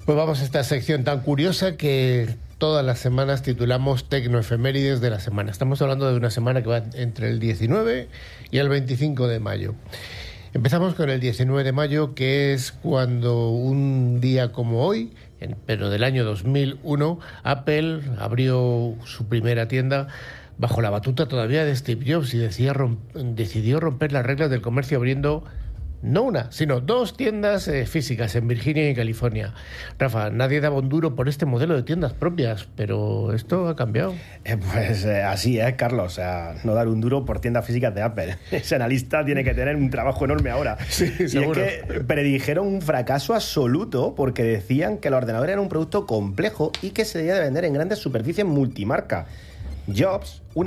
Pues vamos a esta sección tan curiosa que todas las semanas titulamos Tecnoefemérides de la semana. Estamos hablando de una semana que va entre el 19 y el 25 de mayo. Empezamos con el 19 de mayo, que es cuando un día como hoy, pero del año 2001, Apple abrió su primera tienda bajo la batuta todavía de Steve Jobs y decidió romper las reglas del comercio abriendo no una, sino 2 tiendas físicas en Virginia y California. Rafa, nadie daba un duro por este modelo de tiendas propias, pero esto ha cambiado. Así es, Carlos. O sea, no dar un duro por tiendas físicas de Apple. Ese analista tiene que tener un trabajo enorme ahora. Sí, y seguro. es que predijeron un fracaso absoluto porque decían que el ordenador era un producto complejo y que se debía de vender en grandes superficies multimarca. Jobs, una